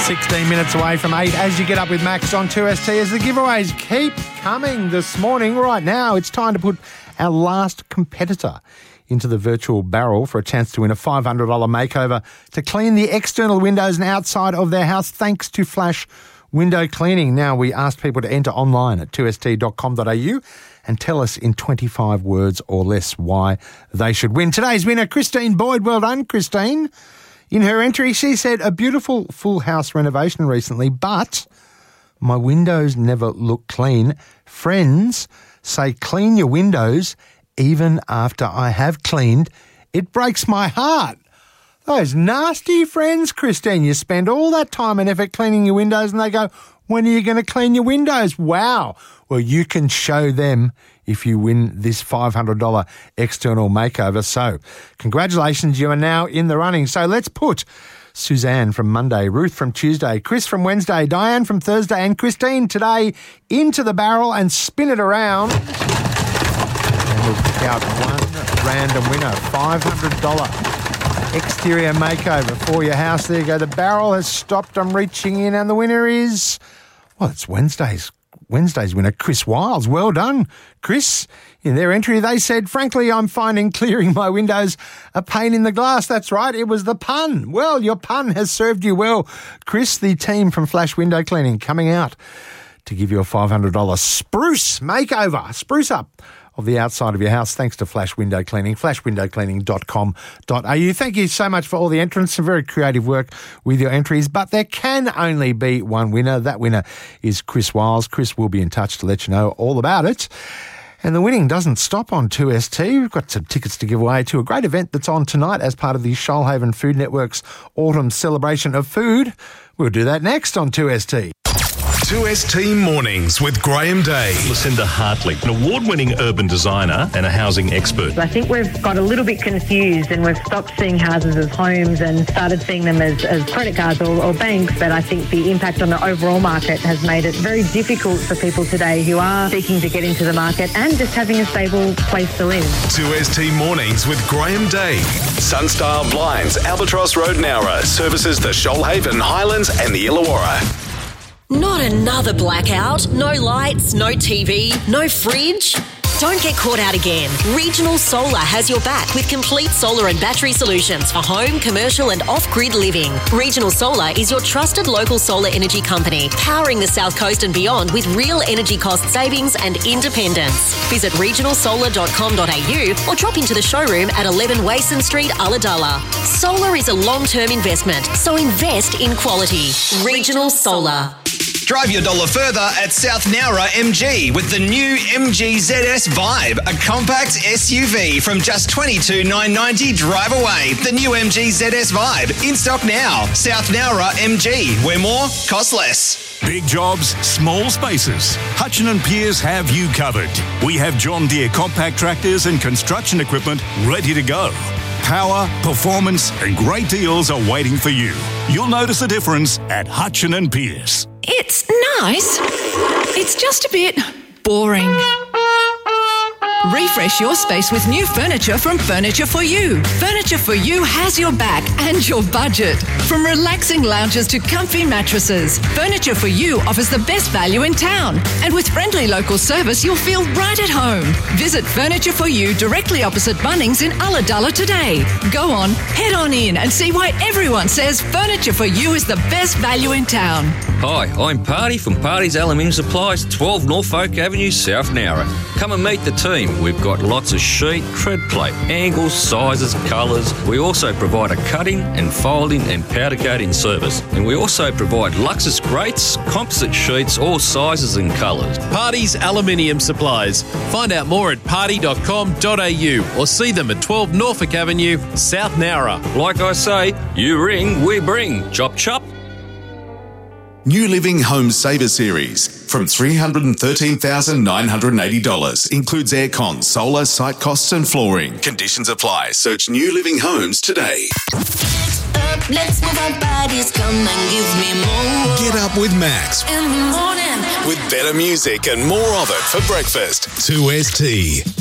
16 minutes away from 8 as you get up with Max on 2ST as the giveaways keep coming this morning. Right now, it's time to put our last competitor into the virtual barrel for a chance to win a $500 makeover to clean the external windows and outside of their house thanks to Flash Window Cleaning. Now, we asked people to enter online at 2st.com.au and tell us in 25 words or less why they should win. Today's winner, Christine Boyd. Well done, Christine. In her entry, she said, a beautiful full house renovation recently, but my windows never look clean. Friends say clean your windows even after I have cleaned. It breaks my heart. Those nasty friends, Christine. You spend all that time and effort cleaning your windows and they go, when are you going to clean your windows? Wow. Well, you can show them if you win this $500 external makeover. So, congratulations, you are now in the running. So let's put Suzanne from Monday, Ruth from Tuesday, Chris from Wednesday, Diane from Thursday and Christine today into the barrel and spin it around. And we'll pick out one random winner, $500 exterior makeover for your house. There you go. The barrel has stopped. I'm reaching in and the winner is, well, it's Wednesday's winner, Chris Wiles. Well done, Chris. In their entry, they said, frankly, I'm finding clearing my windows a pain in the glass. That's right, it was the pun. Well, your pun has served you well. Chris, the team from Flash Window Cleaning coming out to give you a $500 spruce makeover, spruce up of the outside of your house thanks to Flash Window Cleaning, flashwindowcleaning.com.au. Thank you so much for all the entrants. Some very creative work with your entries, but there can only be one winner. That winner is Chris Wiles. Chris will be in touch to let you know all about it. And the winning doesn't stop on 2ST. We've got some tickets to give away to a great event that's on tonight as part of the Shoalhaven Food Network's Autumn Celebration of Food. We'll do that next on 2ST. 2ST Mornings with Graham Day. Lucinda Hartley, an award-winning urban designer and a housing expert. I think we've got a little bit confused and we've stopped seeing houses as homes and started seeing them as credit cards or banks. But I think the impact on the overall market has made it very difficult for people today who are seeking to get into the market and just having a stable place to live. 2ST Mornings with Graham Day. Sunstar Blinds, Albatross Road, Nowra, services the Shoalhaven, Highlands and the Illawarra. Not another blackout, no lights, no TV, no fridge. Don't get caught out again. Regional Solar has your back with complete solar and battery solutions for home, commercial and off-grid living. Regional Solar is your trusted local solar energy company, powering the South Coast and beyond with real energy cost savings and independence. Visit regionalsolar.com.au or drop into the showroom at 11 Wason Street, Ulladulla. Solar is a long-term investment, so invest in quality. Regional Solar. Drive your dollar further at South Nowra MG with the new MG ZS Vibe, a compact SUV from just $22,990 drive away. The new MG ZS Vibe, in stock now. South Nowra MG, where more costs less. Big jobs, small spaces. Hutchin & Pearce have you covered. We have John Deere compact tractors and construction equipment ready to go. Power, performance and great deals are waiting for you. You'll notice the difference at Hutchin & Pearce. It's nice. It's just a bit boring. Refresh your space with new furniture from Furniture For You. Furniture For You has your back and your budget. From relaxing lounges to comfy mattresses, Furniture For You offers the best value in town. And with friendly local service, you'll feel right at home. Visit Furniture For You directly opposite Bunnings in Ulladulla today. Go on, head on in and see why everyone says Furniture For You is the best value in town. Hi, I'm Party from Party's Aluminium Supplies, 12 Norfolk Avenue, South Nowra. Come and meet the team. We've got lots of sheet, tread plate, angles, sizes, colours. We also provide a cutting and folding and powder coating service. And we also provide Luxus grates, composite sheets, all sizes and colours. Party's Aluminium Supplies. Find out more at party.com.au or see them at 12 Norfolk Avenue, South Nowra. Like I say, you ring, we bring. Chop chop. New Living Home Saver Series from $313,980. Includes aircon, solar, site costs and flooring. Conditions apply. Search New Living Homes today. Let's move our bodies, come and give me more. Get up with Max. In the morning. With better music and more of it for breakfast. 2ST.